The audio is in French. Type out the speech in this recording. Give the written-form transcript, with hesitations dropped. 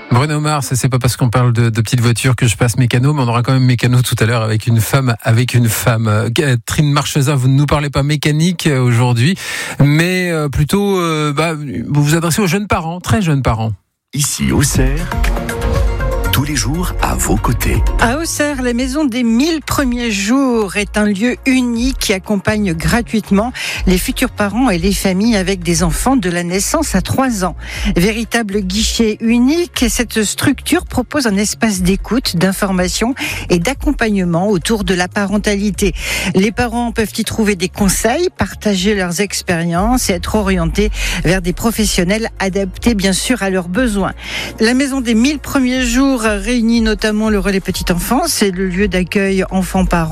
Bruno Mars, c'est pas parce qu'on parle de petites voitures que je passe mécano, mais on aura quand même mécano tout à l'heure avec une femme. Catherine Marchesa, vous ne nous parlez pas mécanique aujourd'hui, mais plutôt vous vous adressez aux jeunes parents, très jeunes parents. Ici Auxerre, tous les jours à vos côtés. À Auxerre, la maison des 1000 premiers jours est un lieu unique qui accompagne gratuitement les futurs parents et les familles avec des enfants de la naissance à 3 ans. Véritable guichet unique, cette structure propose un espace d'écoute, d'information et d'accompagnement autour de la parentalité. Les parents peuvent y trouver des conseils, partager leurs expériences et être orientés vers des professionnels adaptés bien sûr à leurs besoins. La maison des 1000 premiers jours réunit notamment le relais petite enfance et le lieu d'accueil enfants-parents.